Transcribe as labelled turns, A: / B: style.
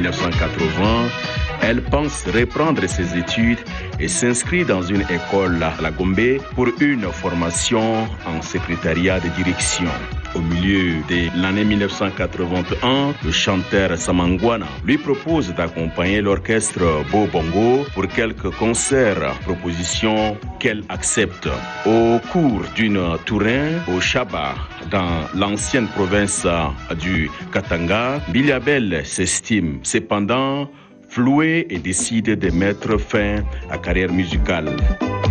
A: 1980, elle pense reprendre ses études et s'inscrit dans une école à la Gombe pour une formation en secrétariat de direction. Au milieu de l'année 1981, le chanteur Samangwana lui propose d'accompagner l'orchestre Beau Bongo pour quelques concerts, proposition qu'elle accepte. Au cours d'une tournée au Chaba, dans l'ancienne province du Katanga, Biliabel s'estime cependant floué et décide de mettre fin à la carrière musicale.